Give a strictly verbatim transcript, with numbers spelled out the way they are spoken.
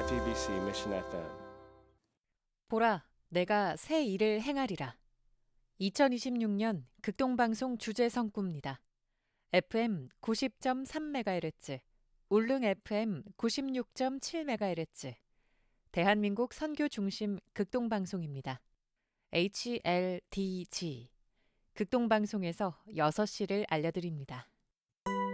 디비씨 Mission 에프엠. 보라, 내가 새 일을 행하리라. 이천이십육 년 극동방송 주제 성구입니다. 에프엠 구십 점 삼 메가헤르츠, 울릉 에프엠 구십육 점 칠 메가헤르츠, 대한민국 선교 중심 극동방송입니다. 에이치엘디지, 극동방송에서 여섯 시를 알려드립니다.